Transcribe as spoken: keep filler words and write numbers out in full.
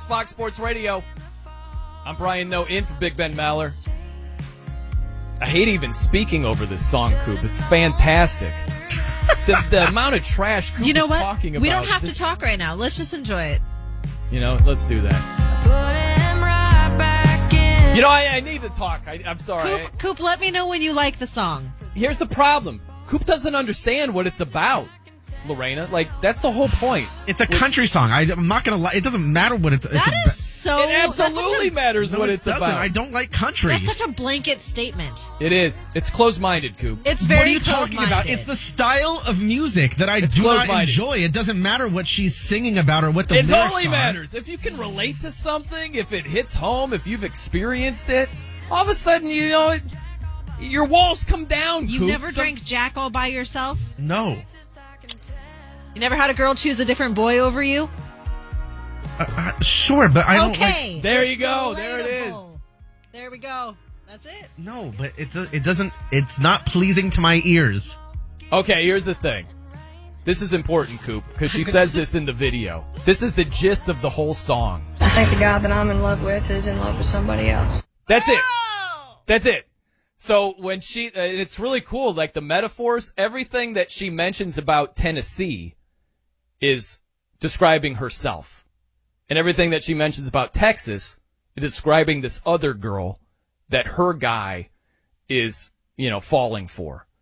is Fox Sports Radio. I'm Brian Noe in for Big Ben Maller. I hate even speaking over this song, Coop. It's fantastic. the, the amount of trash Coop you know is what? talking about. We don't have this, to talk right now. Let's just enjoy it. You know, let's do that. Put him right back in. You know, I, I need to talk. I, I'm sorry. Coop, Coop, let me know when you like the song. Here's the problem. Coop doesn't understand what it's about, Lorena. Like, that's the whole point. It's a country song. I, I'm not going to lie. It doesn't matter what it's, it's That about. is so... It absolutely a, matters no, what it it's doesn't. about. I don't like country. That's such a blanket statement. It is. It's closed-minded, Coop. It's very What are you talking about? It's the style of music that I It's do not closed-minded. enjoy. It doesn't matter what she's singing about or what the It lyrics totally are. matters. If you can relate to something, if it hits home, if you've experienced it, all of a sudden, you know, it, your walls come down, You Coop. never Some- drank Jack all by yourself? No. You never had a girl choose a different boy over you? Uh, uh, sure, but I don't okay. like... There you go. There it is. Relatable. There we go. That's it. No, but it's a, it doesn't... It's not pleasing to my ears. Okay, here's the thing. This is important, Coop, because she says this in the video. This is the gist of the whole song. I think the guy that I'm in love with is in love with somebody else. That's it. That's it. So when she, uh, it's really cool, like the metaphors, everything that she mentions about Tennessee is describing herself. And everything that she mentions about Texas is describing this other girl that her guy is, you know, falling for.